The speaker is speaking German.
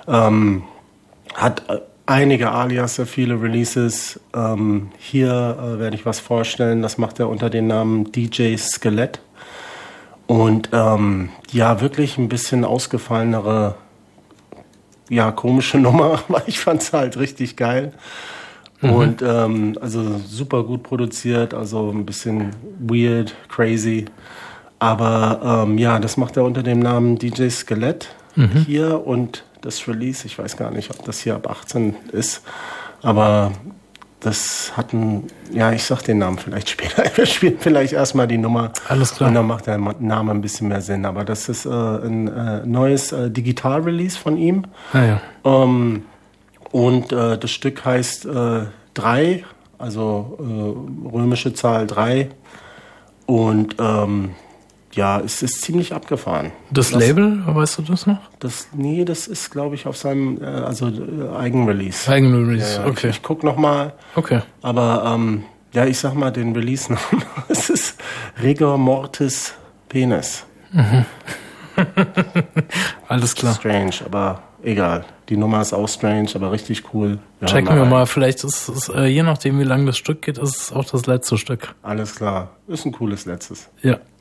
Hat einige Alias, sehr viele Releases. Hier werde ich was vorstellen, das macht er unter dem Namen DJ Skelett. Und ja, wirklich ein bisschen ausgefallenere, ja, komische Nummer, aber ich fand es halt richtig geil. Und also super gut produziert, also ein bisschen weird, crazy. Aber ja, das macht er unter dem Namen DJ Skelett hier. Und das Release, ich weiß gar nicht, ob das hier ab 18 ist, aber das hat ja, ich sag den Namen vielleicht später. Wir spielen vielleicht erstmal die Nummer. Alles klar. Und dann macht der Name ein bisschen mehr Sinn. Aber das ist ein neues Digital-Release von ihm. Ah, ja. Und das Stück heißt 3, also römische Zahl 3. Und ja, es ist ziemlich abgefahren. Das Label, weißt du das noch? Nee, das ist, glaube ich, auf seinem Eigenrelease. Eigenrelease, ja, okay. Ich guck noch mal. Okay. Aber ja, ich sag mal den Release-Namen. Es ist Rigor Mortis Penis. Alles klar. Strange, aber egal. Die Nummer ist auch strange, aber richtig cool. Checken wir mal. Vielleicht ist es, je nachdem wie lang das Stück geht, ist es auch das letzte Stück. Alles klar. Ist ein cooles letztes. Ja.